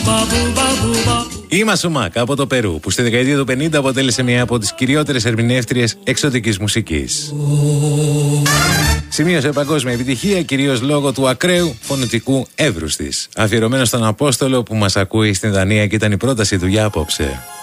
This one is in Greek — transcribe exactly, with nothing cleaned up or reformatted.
Η Μασουμάκ από το Περού, που στη δεκαετία του πενήντα αποτέλεσε μια από τις κυριότερες ερμηνεύτριες εξωτικής μουσικής. Σημείωσε παγκόσμια επιτυχία κυρίως λόγω του ακραίου φωνητικού εύρους της. Αφιερωμένο στον Απόστολο που μας ακούει στην Δανία και ήταν η πρόταση του για απόψε.